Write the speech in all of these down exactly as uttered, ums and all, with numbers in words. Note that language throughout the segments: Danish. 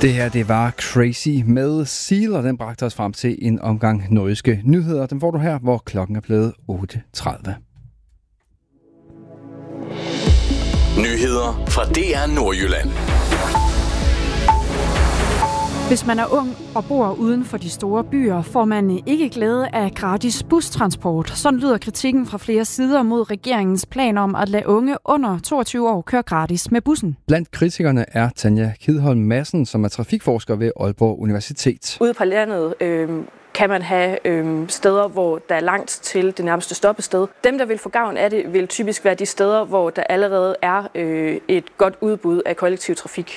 Det her, det var Crazy med Seal, og den bragte os frem til en omgang nordiske nyheder. Den får du her, hvor klokken er blevet otte tredive. Nyheder fra D R Nordjylland. Hvis man er ung og bor uden for de store byer, får man ikke glæde af gratis bustransport. Sådan lyder kritikken fra flere sider mod regeringens plan om at lade unge under toogtyve år køre gratis med bussen. Blandt kritikerne er Tanja Kidholm Madsen, som er trafikforsker ved Aalborg Universitet. Ude på landet øh, kan man have øh, steder, hvor der er langt til det nærmeste stoppested. Dem, der vil få gavn af det, vil typisk være de steder, hvor der allerede er øh, et godt udbud af kollektiv trafik.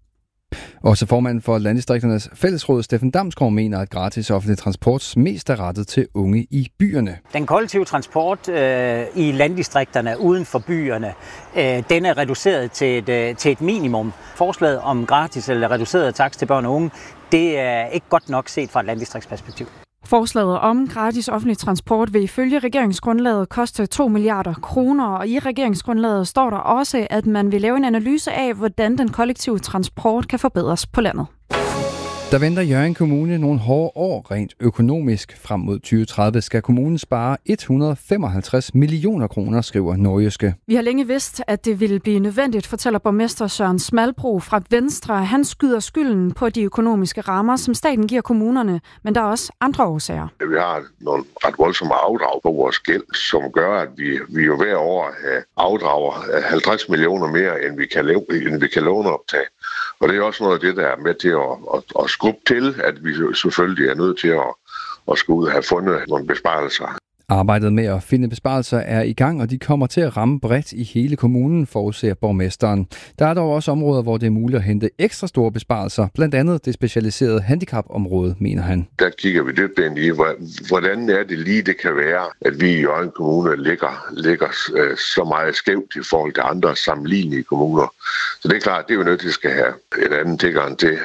Også formanden for Landdistrikternes Fællesråd, Steffen Damsgaard, mener, at gratis offentlig transport mest er rettet til unge i byerne. Den kollektive transport øh, i landdistrikterne uden for byerne, øh, den er reduceret til et, øh, til et minimum. Forslaget om gratis eller reduceret takst til børn og unge, det er ikke godt nok set fra et landdistriktsperspektiv. Forslaget om gratis offentlig transport vil ifølge regeringsgrundlaget koste to milliarder kroner, og i regeringsgrundlaget står der også, at man vil lave en analyse af, hvordan den kollektive transport kan forbedres på landet. Der venter Hjørring Kommune nogle hårde år rent økonomisk. Frem mod tyve tredive skal kommunen spare et hundrede og femoghalvtreds millioner kroner, skriver Nordjyske. Vi har længe vidst, at det ville blive nødvendigt, fortæller borgmester Søren Smalbro fra Venstre. Han skyder skylden på de økonomiske rammer, som staten giver kommunerne, men der er også andre årsager. Vi har nogle ret voldsomme afdrag på vores gæld, som gør, at vi, vi jo hver år afdrager halvtreds millioner mere, end vi kan, end vi kan låneoptage. Og det er også noget af det, der er med til at, at, at skubbe til, at vi selvfølgelig er nødt til at, at skulle ud og have fundet nogle besparelser. Arbejdet med at finde besparelser er i gang, og de kommer til at ramme bredt i hele kommunen, forudser borgmesteren. Der er dog også områder, hvor det er muligt at hente ekstra store besparelser, blandt andet det specialiserede handicapområde, mener han. Der kigger vi dybt ind i, hvordan er det lige, det kan være, at vi i Hjørring Kommune ligger, ligger så meget skævt i forhold til andre sammenlignelige kommuner. Så det er klart, det er jo nødt til at skal have en anden tilgang til.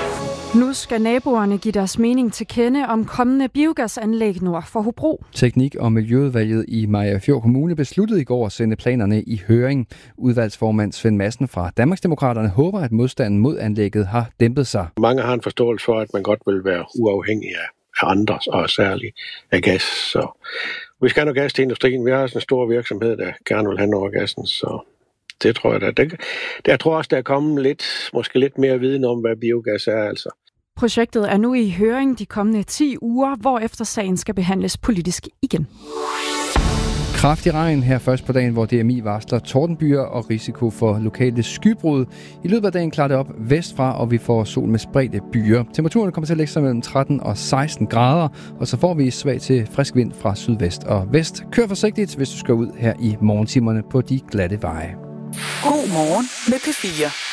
Nu skal naboerne give deres mening til kende om kommende biogasanlæg nord for Hobro. Teknik- og Miljøudvalget i Mariagerfjord Kommune besluttede i går at sende planerne i høring. Udvalgsformand Svend Madsen fra Danmarksdemokraterne håber, at modstanden mod anlægget har dæmpet sig. Mange har en forståelse for, at man godt vil være uafhængig af andre, og særligt af gas. Så vi skal have gas til industrien. Vi har sådan en stor virksomhed, der gerne vil have over gassen, så det tror jeg da. Det, jeg tror også, der er kommet lidt, måske lidt mere viden om, hvad biogas er altså. Projektet er nu i høring de kommende ti uger, hvorefter sagen skal behandles politisk igen. Kraftig regn her først på dagen, hvor D M I varsler tordenbyer og risiko for lokale skybrud. I løbet af dagen klarer det op vestfra, og vi får sol med spredte byer. Temperaturen kommer til at lægge sig mellem tretten og seksten grader, og så får vi svag til frisk vind fra sydvest og vest. Kør forsigtigt, hvis du skal ud her i morgentimerne på de glatte veje. God morgen med P fire.